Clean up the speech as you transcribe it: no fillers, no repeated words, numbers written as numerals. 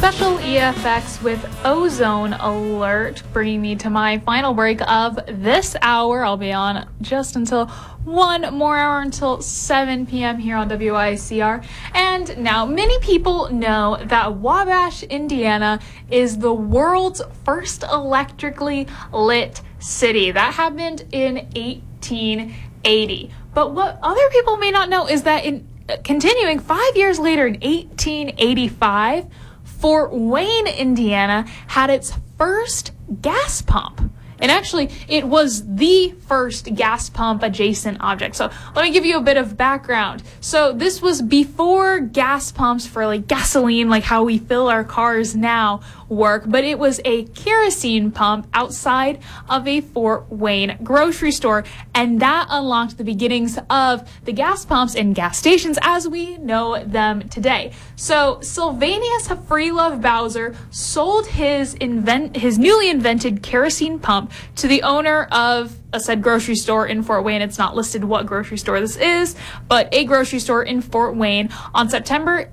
Special EFX with Ozone Alert, bringing me to my final break of this hour. I'll be on just until one more hour until 7 p.m. here on WICR. And now many people know that Wabash, Indiana is the world's first electrically lit city. That happened in 1880. But what other people may not know is that continuing 5 years later in 1885, Fort Wayne, Indiana had its first gas pump. And actually, it was the first gas pump adjacent object. So let me give you a bit of background. So this was before gas pumps for like gasoline, like how we fill our cars now, work, but it was a kerosene pump outside of a Fort Wayne grocery store, and that unlocked the beginnings of the gas pumps and gas stations as we know them today. So Sylvanus Freelove Bowser sold his newly invented kerosene pump to the owner of a said grocery store in Fort Wayne. It's not listed what grocery store this is, but a grocery store in Fort Wayne on September